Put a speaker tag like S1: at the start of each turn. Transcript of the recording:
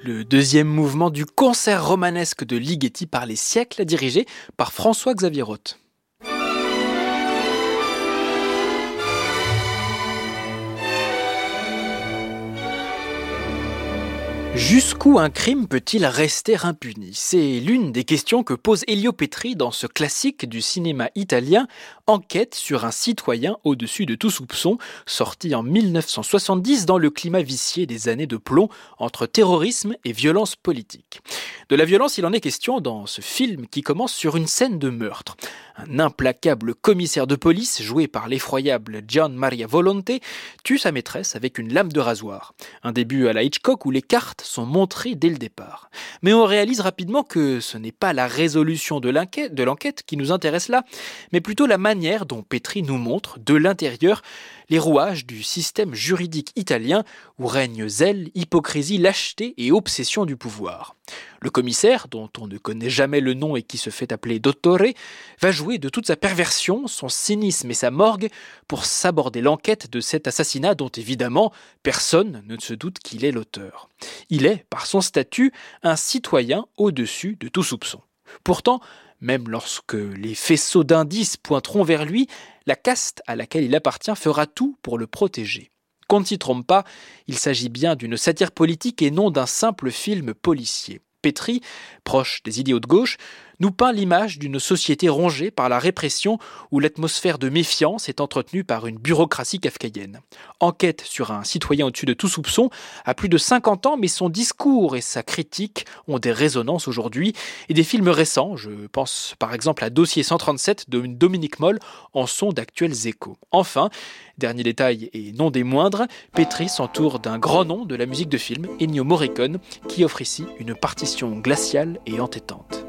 S1: Le deuxième mouvement du concert romanesque de Ligeti par les siècles, dirigé par François-Xavier Roth. Jusqu'où un crime peut-il rester impuni ? C'est l'une des questions que pose Elio Petri dans ce classique du cinéma italien, Enquête sur un citoyen au-dessus de tout soupçon, sorti en 1970 dans le climat vicié des années de plomb entre terrorisme et violence politique. De la violence, il en est question dans ce film qui commence sur une scène de meurtre. Un implacable commissaire de police, joué par l'effroyable Gian Maria Volonte, tue sa maîtresse avec une lame de rasoir. Un début à la Hitchcock où les cartes sont montrées dès le départ. Mais on réalise rapidement que ce n'est pas la résolution de l'enquête qui nous intéresse là, mais plutôt la manière dont Petri nous montre, de l'intérieur, les rouages du système juridique italien où règnent zèle, hypocrisie, lâcheté et obsession du pouvoir. Le commissaire, dont on ne connaît jamais le nom et qui se fait appeler Dottore, va jouer de toute sa perversion, son cynisme et sa morgue pour s'aborder l'enquête de cet assassinat dont évidemment personne ne se doute qu'il est l'auteur. Il est, par son statut, un citoyen au-dessus de tout soupçon. Pourtant, même lorsque les faisceaux d'indices pointeront vers lui, la caste à laquelle il appartient fera tout pour le protéger. Qu'on ne s'y trompe pas, il s'agit bien d'une satire politique et non d'un simple film policier. Petri, proche des idéaux de gauche, nous peint l'image d'une société rongée par la répression où l'atmosphère de méfiance est entretenue par une bureaucratie kafkaïenne. Enquête sur un citoyen au-dessus de tout soupçon a plus de 50 ans, mais son discours et sa critique ont des résonances aujourd'hui. Et des films récents, je pense par exemple à Dossier 137 de Dominique Moll, en sont d'actuels échos. Enfin, dernier détail et non des moindres, Petri s'entoure d'un grand nom de la musique de film, Ennio Morricone, qui offre ici une partition glaciale et entêtante.